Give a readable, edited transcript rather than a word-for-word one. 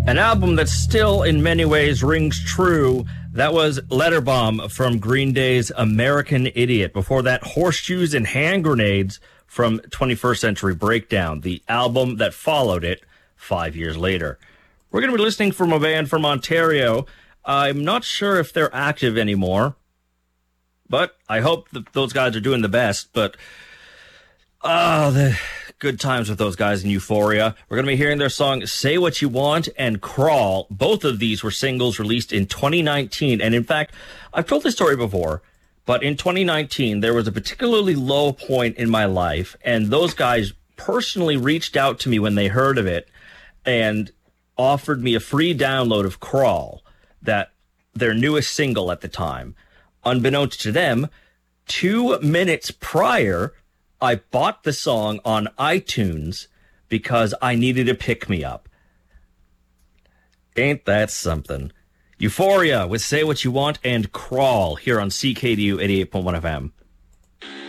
An album that still, in many ways, rings true. That was Letter Bomb from Green Day's American Idiot. Before that, Horseshoes and Hand Grenades from 21st Century Breakdown, the album that followed it 5 years later. We're going to be listening from a band from Ontario. I'm not sure if they're active anymore, but I hope that those guys are doing the best. But, the good times with those guys in Euphoria. We're going to be hearing their song Say What You Want and Crawl. Both of these were singles released in 2019. And in fact, I've told this story before, but in 2019, there was a particularly low point in my life. And those guys personally reached out to me when they heard of it and offered me a free download of Crawl, that their newest single at the time. Unbeknownst to them, 2 minutes prior, I bought the song on iTunes because I needed a pick-me-up. Ain't that something? Euphoria with Say What You Want and Crawl here on CKDU 88.1 FM.